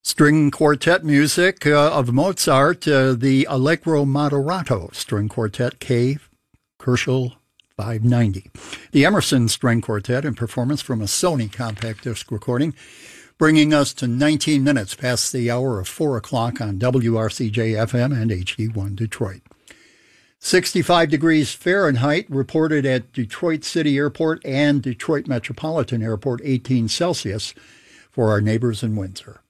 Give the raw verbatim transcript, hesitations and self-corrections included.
String quartet music uh, of Mozart, uh, the Allegro Moderato String Quartet K, Herschel five ninety. The Emerson String Quartet in performance from a Sony compact disc recording, bringing us to nineteen minutes past the hour of four o'clock on W R C J F M and H D one Detroit. sixty-five degrees Fahrenheit reported at Detroit City Airport and Detroit Metropolitan Airport, eighteen Celsius for our neighbors in Windsor.